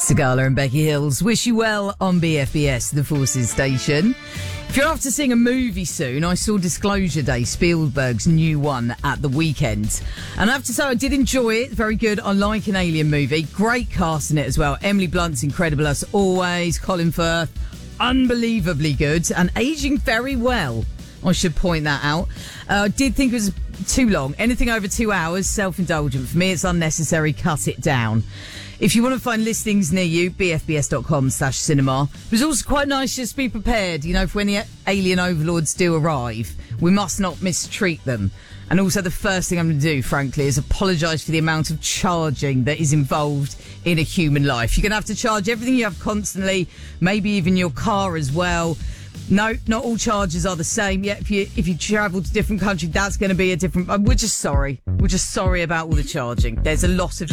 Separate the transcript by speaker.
Speaker 1: Sagala and Becky Hills wish you well on BFBS, the Forces station. If you're after seeing a movie soon, I saw Disclosure Day, Spielberg's new one, at the weekend. And I have to say, I did enjoy it. Very good. I like an alien movie. Great cast in it as well. Emily Blunt's incredible as always. Colin Firth, unbelievably good and aging very well. I should point that out. I did think it was too long. Anything over 2 hours, self-indulgent. For me, it's unnecessary. Cut it down. If you want to find listings near you, bfbs.com/cinema. It was also quite nice just to be prepared, you know, for when the alien overlords do arrive. We must not mistreat them. And also the first thing I'm going to do, frankly, is apologise for the amount of charging that is involved in a human life. You're going to have to charge everything you have constantly, maybe even your car as well. No, not all charges are the same. Yeah, if you travel to different countries, that's going to be a different... We're just sorry. We're just sorry about all the charging. There's a lot of